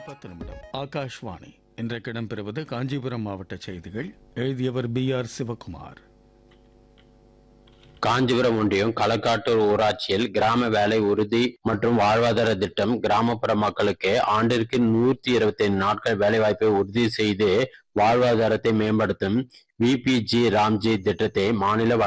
10 ஆகாஷ்வாணி. இன்றைக்கு இடம்பெறுவது காஞ்சிபுரம் மாவட்ட செய்திகள். எழுதியவர் BR சிவகுமார். காஞ்சிபுரம் ஒன்றியம் களக்காட்டூர் ஊராட்சியில் கிராம வேலை உறுதி மற்றும் வாழ்வாதார திட்டம் கிராமப்புற மக்களுக்கு ஆண்டிற்கு 125 நாட்கள் வேலைவாய்ப்பை உறுதி செய்து வாழ்வாதாரத்தை மேம்படுத்தும் VPG ராம்ஜி திட்டத்தை மாநில